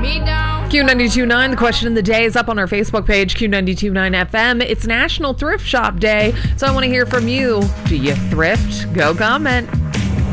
Q92.9, the question of the day is up on our Facebook page, Q92.9 FM. It's National Thrift Shop Day, so I want to hear from you. Do you thrift? Go comment.